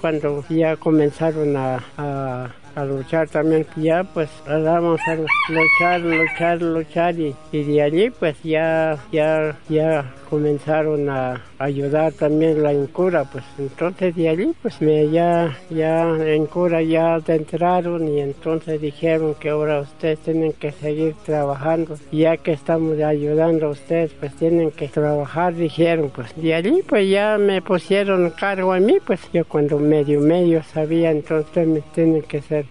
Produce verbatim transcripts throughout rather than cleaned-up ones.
cuando ya comenzaron a, a, a luchar también, ya pues vamos a luchar, luchar, luchar y, y de allí pues ya, ya, ya comenzaron a ayudar también la Incura, pues entonces de allí pues me ya, ya en cura ya entraron y entonces dijeron que ahora ustedes tienen que seguir trabajando, ya que estamos ayudando a ustedes pues tienen que trabajar, dijeron, pues de allí pues ya me pusieron cargo a mí, pues yo cuando medio medio sabía, entonces me tienen que ser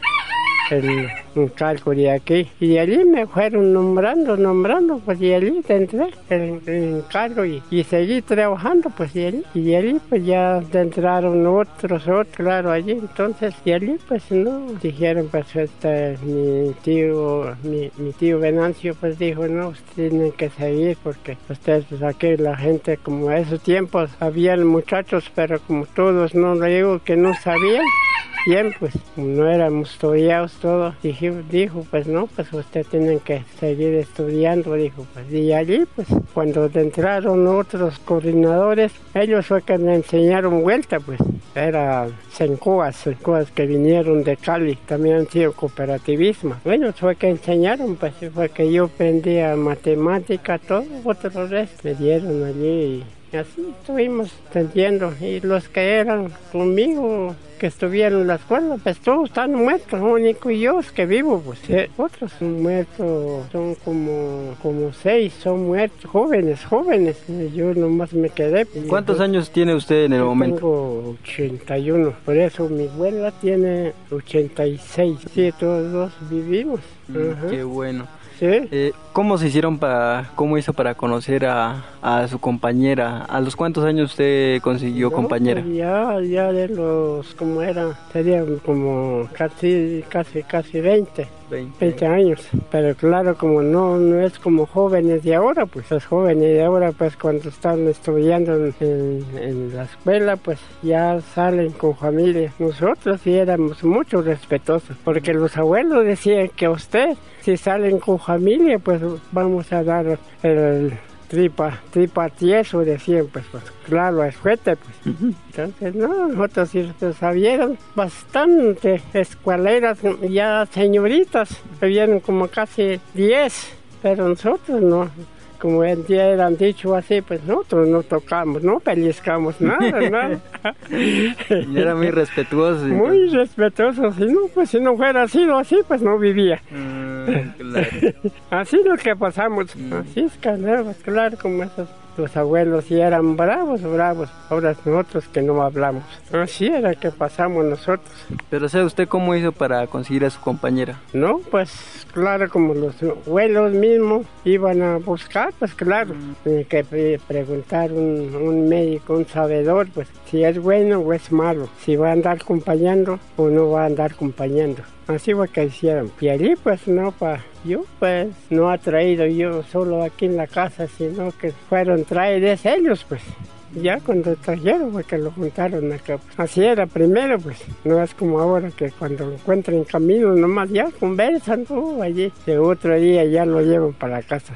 el, un cálculo de aquí, y de allí me fueron nombrando, nombrando, pues de allí entré el, el encargo y, y seguí trabajando, pues de allí, y de allí pues ya entraron otros, otros, claro, allí, entonces de allí pues no, dijeron pues este, mi tío, mi, mi tío Venancio pues dijo, no, ustedes tienen que seguir porque ustedes pues aquí la gente, como a esos tiempos habían muchachos, pero como todos no le digo que no sabían, bien, pues no éramos estudiados todos, dijo, dijo, pues no, pues ustedes tienen que seguir estudiando, dijo, pues y allí, pues cuando entraron otros coordinadores, ellos fue que me enseñaron vuelta, pues era Sencoas, Sencoas que vinieron de Cali, también han sido cooperativismo, ellos fue que enseñaron, pues fue que yo aprendía matemática, todo, otro resto, me dieron allí y así estuvimos entendiendo, y los que eran conmigo, que estuvieron en la escuela, pues todos están muertos, único y yo es que vivo, pues eh, otros son muertos, son como, como seis, son muertos, jóvenes, jóvenes, y yo nomás me quedé. ¿Cuántos yo, años tiene usted en el momento? Tengo ochenta y uno, por eso mi abuela tiene ochenta y seis, sí, todos dos vivimos. Mm, uh-huh. Qué bueno. ¿Sí? Eh, ¿Cómo se hicieron para, cómo hizo para conocer a, a su compañera? ¿A los cuántos años usted consiguió no, compañera? Pues ya, ya de los, como era, sería como casi, casi, casi veinte. veinte años, pero claro, como no no es como jóvenes de ahora, pues los jóvenes de ahora, pues cuando están estudiando en, en, en la escuela, pues ya salen con familia. Nosotros sí éramos mucho respetuosos, porque los abuelos decían que usted, si salen con familia, pues vamos a dar el tripa, tripa tieso, decían, pues, pues claro, es fuerte, pues. Uh-huh. Entonces, no, nosotros sí sabieron bastante escueleras, ya señoritas, habían como casi diez, pero nosotros no, como el día eran dicho así, pues nosotros no tocamos, no pellizcamos, nada, nada. Y era muy respetuoso. Muy respetuoso, si no, pues si no fuera sido así, pues no vivía. Mm, claro. Así es lo que pasamos, mm. así es, claro, claro, como esos. Los abuelos sí eran bravos, bravos, ahora nosotros que no hablamos. Así era que pasamos nosotros. Pero ¿sabe usted cómo hizo para conseguir a su compañera? No, pues claro, como los abuelos mismos iban a buscar, pues claro, mm. tiene que pre- preguntar un, un médico, un sabedor, pues si es bueno o es malo, si va a andar acompañando o no va a andar acompañando. Así fue que hicieron. Y allí pues no, pa, yo pues no ha traído yo solo aquí en la casa, sino que fueron traídos ellos pues. Ya cuando trajeron fue que lo juntaron acá. Pues. Así era primero pues, no es como ahora que cuando lo encuentran en camino nomás ya conversan, oh, allí. De otro día ya lo llevan para la casa.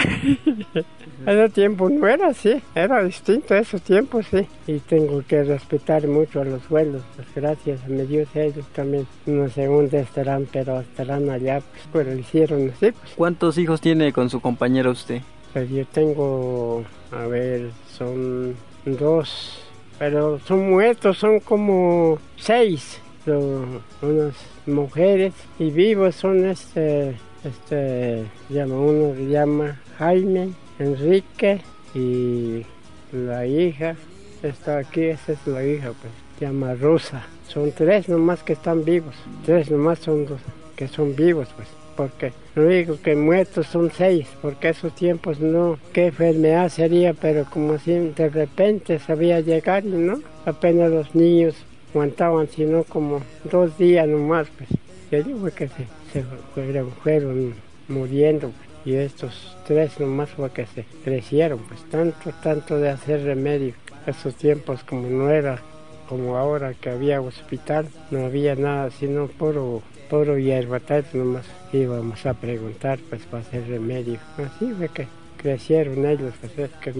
Ese tiempo no era así, era distinto ese tiempo, sí. Y tengo que respetar mucho a los abuelos, pues gracias a mi Dios ellos también. No sé dónde estarán, pero estarán allá, pues, pero lo hicieron así. Pues. ¿Cuántos hijos tiene con su compañera usted? Pues yo tengo, a ver, son dos, pero son muertos, son como seis. Son unas mujeres y vivos son este, este, llama, uno se llama Jaime, Enrique y la hija está aquí, esa es la hija, pues, se llama Rosa. Son tres nomás que están vivos, tres nomás son los que son vivos, pues, porque no digo que muertos son seis, porque esos tiempos no, qué enfermedad sería, pero como si de repente sabía llegar y no, apenas los niños aguantaban, sino como dos días nomás, pues, yo digo que se, se fueron, fueron muriendo, pues. Y estos tres nomás fue que se crecieron, pues tanto, tanto de hacer remedio. Esos tiempos como no era como ahora que había hospital, no había nada, sino puro, puro hierba, nomás íbamos a preguntar pues para hacer remedio. Así fue que crecieron ellos, pues es que me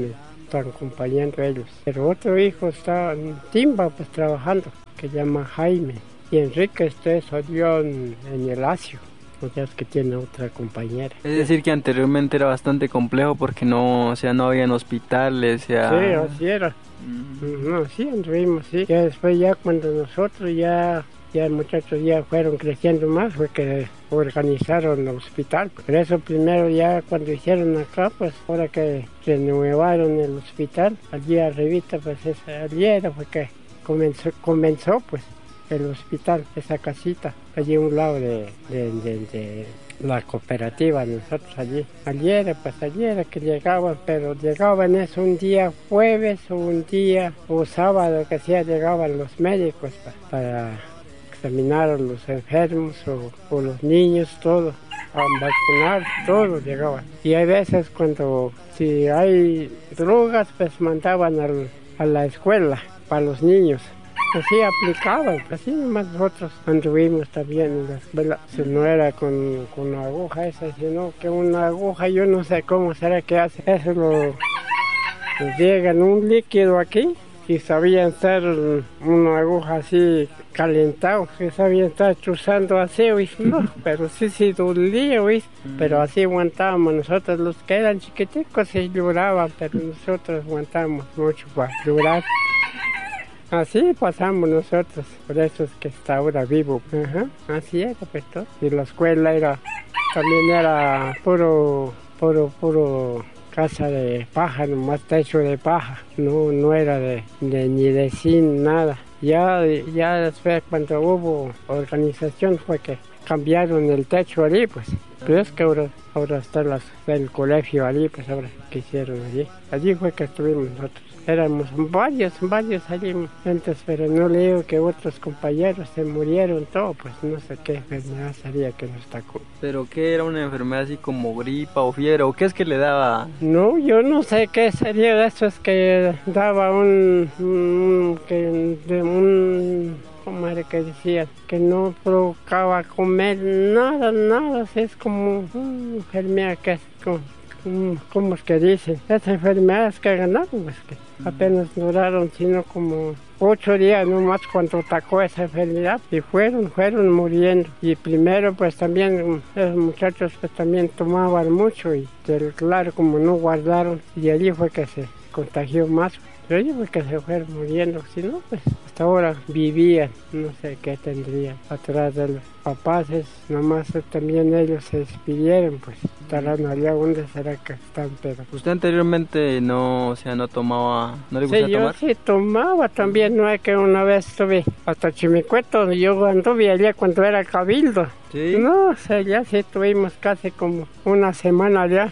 están acompañando ellos. Pero otro hijo está en Timba, pues trabajando, que llama Jaime. Y Enrique este salió en, en el Asia. O sea, es que tiene otra compañera. Es decir, que anteriormente era bastante complejo porque no, o sea, no habían hospitales, o sea... Sí, así era. Mm. No, sí, anduvimos, sí. Ya después, ya cuando nosotros ya, ya muchachos ya fueron creciendo más, fue que organizaron el hospital. Pero eso primero ya cuando hicieron acá, pues ahora que renuevaron el hospital, allí arribita, pues esa, allí era fue que comenzó, comenzó pues el hospital, esa casita, allí a un lado de, de, de, de la cooperativa, nosotros allí. Allí era, pues allí era que llegaban, pero llegaban eso un día jueves o un día o sábado, que sea, llegaban los médicos pa, para examinar a los enfermos o, o los niños, todo, a vacunar, todo llegaban. Y hay veces cuando, si hay drogas, pues mandaban al, a la escuela para los niños. Así aplicaban, así nomás nosotros anduvimos también en la escuela. Si no era con, con la aguja esa, sino que una aguja, yo no sé cómo será que hace. Eso lo, lo llegan un líquido aquí y sabían estar una aguja así calentado, que sabían estar chuzando así, ¿viste? No, pero sí, sí dolía, ¿viste? Pero así aguantábamos nosotros, los que eran chiquiticos sí lloraban, pero nosotros aguantamos mucho para llorar. Así pasamos nosotros, por eso es que está ahora vivo. Ajá, así era, pues todo. Y la escuela era, también era puro, puro, puro casa de paja, nomás techo de paja. No, no era de, de ni de zinc, nada. Ya, ya después cuando hubo organización fue que cambiaron el techo allí, pues. Pero es que ahora, ahora está las, el colegio allí, pues ahora que hicieron allí. Allí fue que estuvimos nosotros. Éramos varios, varios allí antes, pero no le digo que otros compañeros se murieron, todo, pues no sé qué enfermedad sería que nos tocó. ¿Pero qué era una enfermedad así como gripa o fiebre o qué es que le daba? No, yo no sé qué sería eso, es que daba un, un, que, de un, ¿cómo era que decía? Que no provocaba comer nada, nada, es como una enfermedad que es como... ¿Cómo es que dicen? Esas enfermedades que ganaron, pues que apenas duraron, sino como ocho días nomás cuando atacó esa enfermedad y fueron, fueron muriendo. Y primero pues también esos muchachos pues también tomaban mucho y claro, como no guardaron, y allí fue que se contagió más. Pero allí fue que se fueron muriendo, si no pues hasta ahora vivían, no sé qué tendrían atrás de los papás, es, nomás también ellos se despidieron, pues estarán allá donde será que están, pero... ¿Usted anteriormente no, o sea, no tomaba, no le Sí, gustaba yo tomar? sí tomaba también, no es que una vez estuve hasta Chimicueto, yo anduve allá cuando era cabildo. ¿Sí? No, o sea, ya sí estuvimos casi como una semana allá.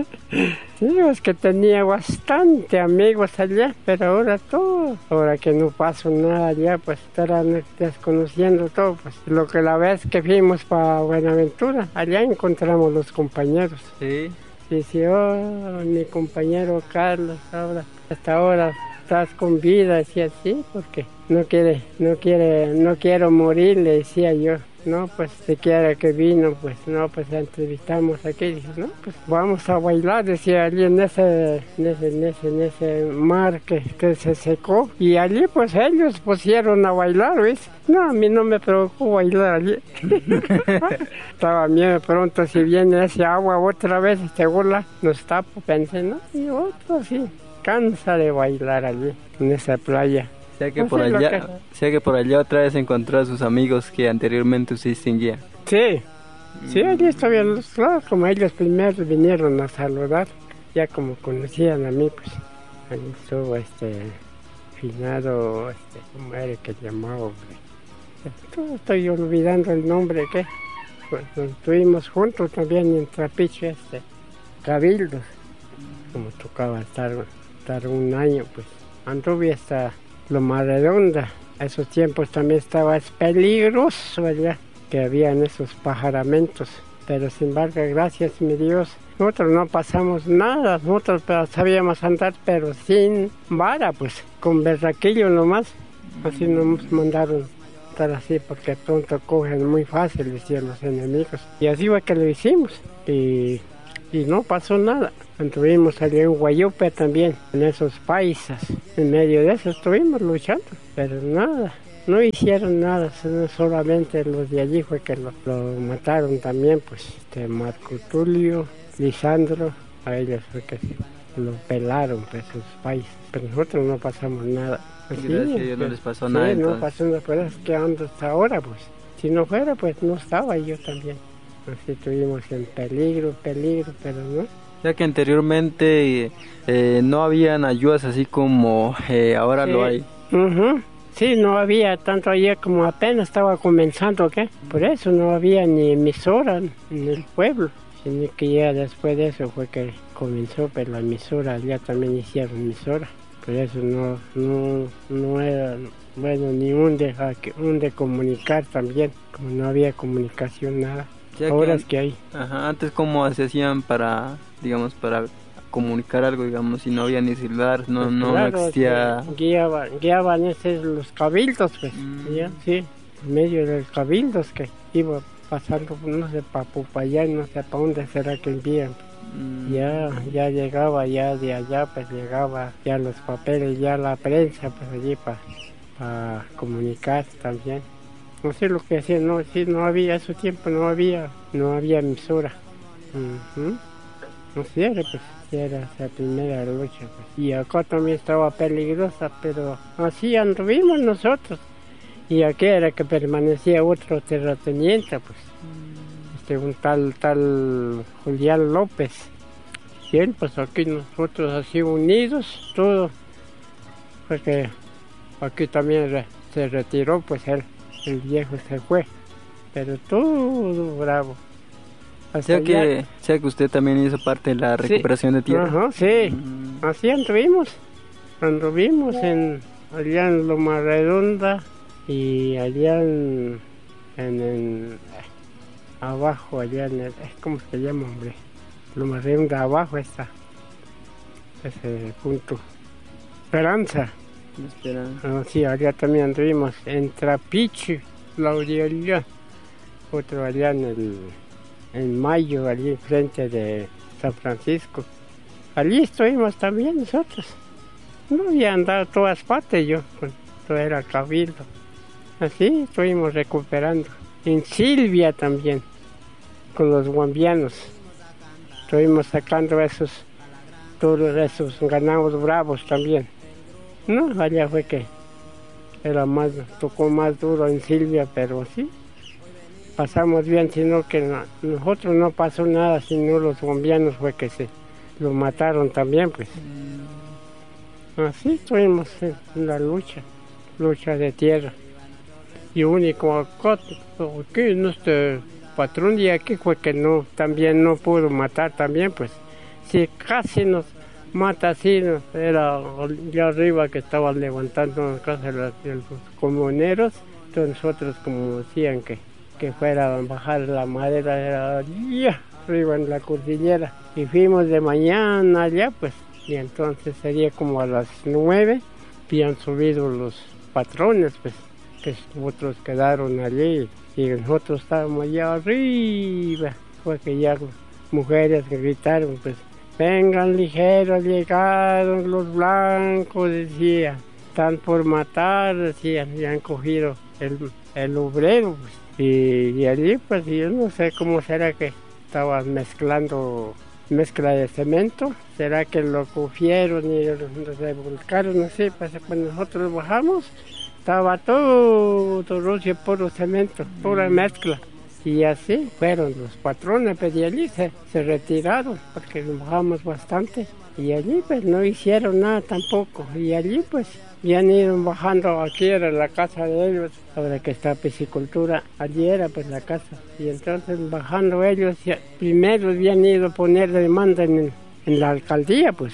Sí, es que tenía bastante amigos allá, pero ahora todo, ahora que no pasó nada allá, pues estarán desconociendo todo, pues lo que la vez que fuimos para Buenaventura, allá encontramos los compañeros. Sí. Dice, oh, mi compañero Carlos, ahora, hasta ahora estás con vida, decía, sí, porque no quiere, no quiere, no quiero morir, le decía yo. No, pues si quiere que vino, pues no, pues la entrevistamos aquí. Dije, no, pues vamos a bailar, decía allí en ese, en ese, en ese, en ese mar que, que se secó. Y allí pues ellos pusieron a bailar, ¿ves? No, a mí no me provocó bailar allí. Estaba miedo pronto si viene ese agua otra vez, según la nos tapo, pensé, no, y otro sí, cansa de bailar allí, en esa playa. Sea que, por allá, que... sea que por allá otra vez encontró a sus amigos que anteriormente usted distinguía. Sí, sí, allí estaban los lados, como ellos primero vinieron a saludar, ya como conocían a mí, pues, allí estuvo este, finado, este, ¿cómo era que llamaba? Todo estoy olvidando el nombre, ¿qué? Pues estuvimos juntos también en Trapiche, este, cabildos, como tocaba estar, estar un año, pues, anduve hasta Loma Redonda. Esos tiempos también estaba es peligroso allá, que habían esos pajaramentos, pero sin embargo, gracias mi Dios, nosotros no pasamos nada, nosotros sabíamos andar, pero sin vara, pues, con berraquillo nomás, así nos mandaron estar así, porque pronto cogen muy fácil, decían los enemigos, y así fue que lo hicimos, y y no pasó nada. Estuvimos allí en Guayupe también, en esos paisas, en medio de eso estuvimos luchando, pero nada, no hicieron nada, sino solamente los de allí fue que lo, lo mataron también, pues, este Marco Tulio, Lisandro, a ellos fue que lo pelaron, pues, sus paisas, pero nosotros no pasamos nada. Pues gracias a Dios no les pasó sí, nada. No entonces. pasó nada, pero es que ando hasta ahora, pues, si no fuera, pues, no estaba yo también. Así estuvimos en peligro, peligro, pero no. Ya que anteriormente eh, no habían ayudas así como eh, ahora sí. lo hay. Uh-huh. Sí, no había tanto allá como apenas estaba comenzando, ¿qué? Por eso no había ni emisora en el pueblo, sino que ya después de eso fue que comenzó, pero la emisora, ya también hicieron emisora. Por eso no, no, no era, bueno, ni un de, un de comunicar también, como no había comunicación, nada. Ya Ahora que, es que hay. Ajá, antes cómo se hacían para, digamos, para comunicar algo, digamos, si no había ni celular, no, Pues no, claro, no existía... Guiaban, guiaban esos, los cabildos, pues, Mm. ya, sí, en medio de los cabildos que iba pasando, no sé, para Popayán, no sé para dónde será que envían. Mm. Ya, ya llegaba, ya de allá, pues llegaba ya los papeles, ya la prensa, pues allí para pa comunicar también. No sé lo que hacían, no, sí, no había, ese tiempo no había, no había emisora. Uh-huh. No sé, era, pues, era esa primera lucha, pues. Y acá también estaba peligrosa, pero así anduvimos nosotros. Y aquí era que permanecía otro terrateniente, pues. Este, un tal, tal Julián López. Y él, pues aquí nosotros así unidos, todo. Porque aquí también re, se retiró, pues él. El viejo se fue, pero todo bravo. O sea que, o sea que usted también hizo parte de la recuperación sí, de tierra. Ajá, sí, Mm. así anduvimos. Anduvimos en, allá en Loma Redonda y allá en, en, en abajo, allá en el, ¿cómo se llama, hombre? Loma Redonda abajo está, ese punto. Esperanza. Espera. Ah, sí, allá también anduvimos en Trapiche, la orilla, otro allá en el en Mayo, allí frente de San Francisco. Allí estuvimos también nosotros. No había andado a todas partes yo, todo era cabildo. Así estuvimos recuperando. En Silvia también, con los guambianos. Estuvimos sacando esos, todos esos ganados bravos también. No, allá fue que era más, tocó más duro en Silvia, pero sí, pasamos bien, sino que no, nosotros no pasó nada, sino los bombianos fue que se lo mataron también, pues. Así estuvimos en la lucha, lucha de tierra. Y único acá, aquí nuestro patrón de aquí fue que no, también no pudo matar también, pues. Sí, casi nos mata así, ¿no? Era allá arriba que estaban levantando casa de los comuneros, entonces nosotros como decían que, que fuera a bajar la madera, era allá arriba en la cordillera, y fuimos de mañana allá, pues, y entonces sería como a las nueve, habían subido los patrones, pues, que otros quedaron allí, y nosotros estábamos allá arriba, fue que ya mujeres gritaron, pues, vengan ligeros, llegaron los blancos, decía, están por matar, decían, y han cogido el, el obrero, pues. Y, y allí, pues, yo no sé cómo será que estaban mezclando mezcla de cemento, será que lo cogieron y lo revolcaron así, pues cuando nosotros bajamos, estaba todo, todo puro cemento, pura mezcla. Y así fueron los patrones, pues y allí se, se retiraron porque nos bajamos bastante. Y allí pues no hicieron nada tampoco. Y allí pues ya ido bajando, aquí era la casa de ellos, ahora que está piscicultura, allí era pues la casa. Y entonces bajando ellos, ya, primero habían ido a poner demanda en, en la alcaldía pues.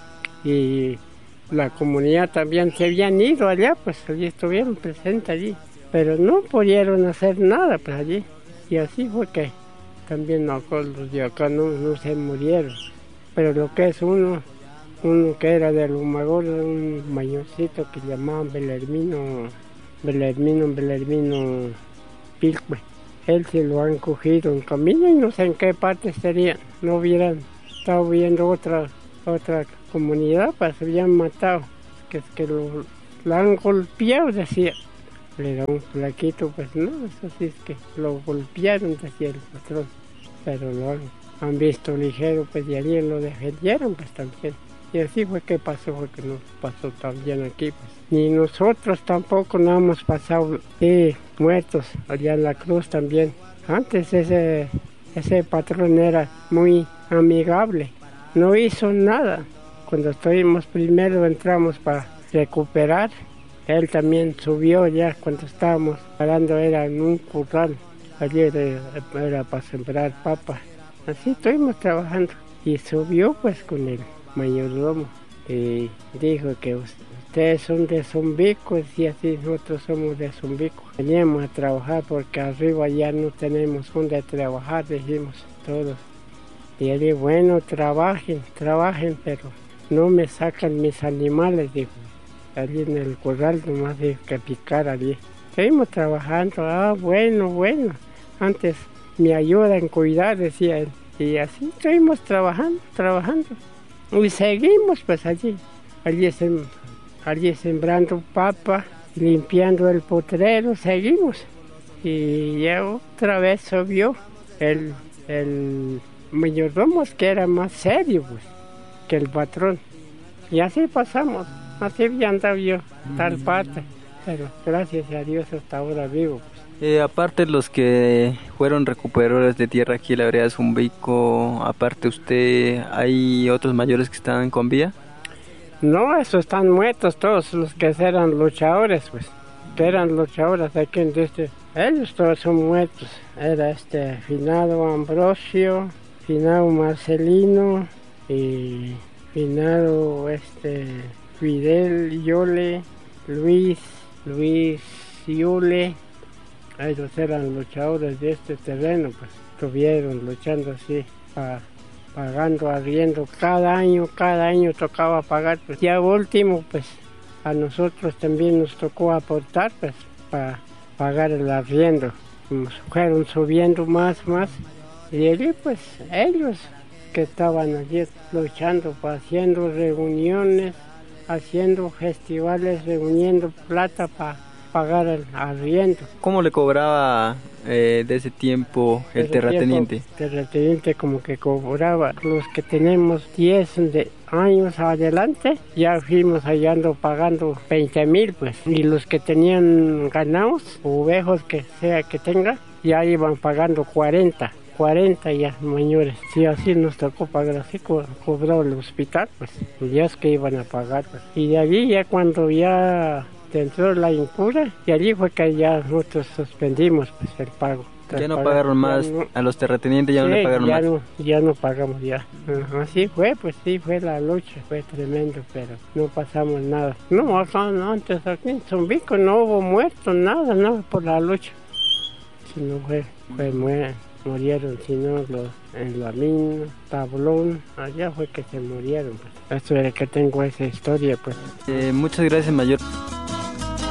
Y la comunidad también se habían ido allá, pues allí estuvieron presentes allí. Pero no pudieron hacer nada pues allí. Y así fue que también no, los de acá no, no se murieron. Pero lo que es uno, uno que era del Humagor, un mayorcito que llamaban Belermino, Belermino, Belermino Pilcue. él se lo han cogido en camino y no sé en qué parte estaría. No hubieran estado viendo otra otra comunidad, pues se habían matado, que es que lo, lo han golpeado, decía. Le da un flaquito, pues no, eso sí es que lo golpearon, decía el patrón, pero lo han, han visto ligero, pues y allí lo defendieron, pues también. Y así fue que pasó, fue que nos pasó también aquí, pues. Ni nosotros tampoco no hemos pasado eh, muertos allá en la cruz también. Antes ese, ese patrón era muy amigable, no hizo nada. Cuando estuvimos primero entramos para recuperar, él también subió ya cuando estábamos parando, era en un curral, allí era, era para sembrar papas. Así estuvimos trabajando y subió pues con el mayordomo y dijo que ustedes son de Zumbico, y así nosotros somos de Zumbico. Veníamos a trabajar porque arriba ya no tenemos donde trabajar, dijimos todos. Y él dijo, bueno, trabajen, trabajen, pero no me sacan mis animales, dijo. Allí en el corral nomás de que picar allí. Seguimos trabajando, ah, bueno, bueno. Antes me ayudan a cuidar, decía él. Y así seguimos trabajando, trabajando. Y seguimos pues allí, allí, sem allí sembrando papa, limpiando el potrero, seguimos. Y ya otra vez subió el, el mayordomo, que era más serio pues, que el patrón. Y así pasamos, así había andado yo, tal parte. Pero gracias a Dios hasta ahora vivo pues. Eh, aparte los que fueron recuperadores de tierra aquí en la vereda de Zumbico, aparte usted, ¿hay otros mayores que están con vida? No, esos están muertos todos los que eran luchadores, pues, que eran luchadores aquí en este. Ellos todos son muertos. Era este finado Ambrosio, finado Marcelino y finado este Fidel Yole, Luis, Luis Yole. Ellos eran luchadores de este terreno, pues estuvieron luchando así, pa, pagando arriendo cada año, cada año tocaba pagar, pues ya último, pues a nosotros también nos tocó aportar, pues para pagar el arriendo. Nos fueron subiendo más, más, y allí pues ellos que estaban allí luchando, pues, haciendo reuniones, haciendo festivales, reuniendo plata para pagar el arriendo. ¿Cómo le cobraba eh, de ese tiempo el Ese terrateniente? tiempo, el terrateniente como que cobraba. Los que tenemos diez de años adelante, ya fuimos hallando pagando veinte mil pues. Y los que tenían ganados, ovejos que sea que tenga, ya iban pagando cuarenta. cuarenta ya mayores. Sí, así nos tocó pagar, así co cobró el hospital, pues ya es que iban a pagar, pues. Y de allí ya cuando ya entró la incura, y allí fue que ya nosotros suspendimos pues el pago. Ya no pagaron más, no, a los terratenientes ya sí, no le pagaron ya más. No, ya no pagamos ya. Uh, así fue, pues sí, fue la lucha, fue tremendo, pero no pasamos nada. No, no antes aquí en Zumbico no hubo muertos, nada, no, por la lucha. Si no fue, fue muerto. Murieron, sino los en la mina, Tablón, allá fue que se murieron. Pues. Esto es que tengo esa historia, pues. Eh, muchas gracias, mayor.